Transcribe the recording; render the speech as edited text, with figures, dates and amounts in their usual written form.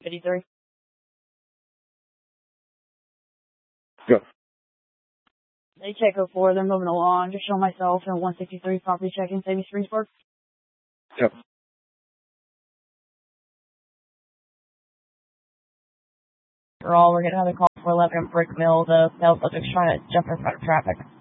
153. Go. They check 04, they're moving along. Just show myself and 163, property checking, Sadie Streetsburg. Yep. We're getting another call for 11 Brick Mill. The male subject's trying to jump in front of traffic.